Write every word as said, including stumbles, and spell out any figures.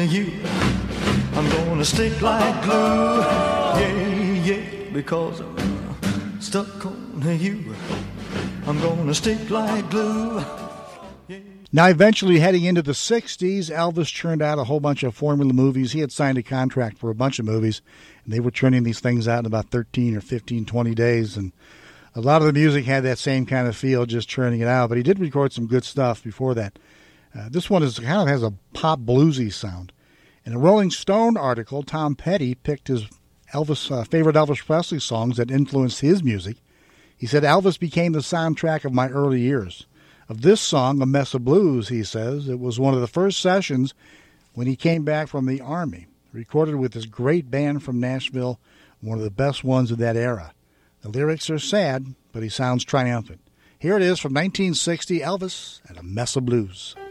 you. I'm gonna stick like glue. Yeah, yeah, because I'm stuck on you. I'm gonna stick like glue. Yeah. Now, eventually heading into the sixties, Elvis churned out a whole bunch of formula movies. He had signed a contract for a bunch of movies, and they were churning these things out in about thirteen or fifteen, twenty days. And a lot of the music had that same kind of feel, just churning it out. But he did record some good stuff before that. Uh, this one is kind of has a pop bluesy sound. In a Rolling Stone article, Tom Petty picked his Elvis uh, favorite Elvis Presley songs that influenced his music. He said, Elvis became the soundtrack of my early years. Of this song, A Mess of Blues, he says, it was one of the first sessions when he came back from the Army, recorded with this great band from Nashville, one of the best ones of that era. The lyrics are sad, but he sounds triumphant. Here it is from nineteen sixty, Elvis and A Mess of Blues.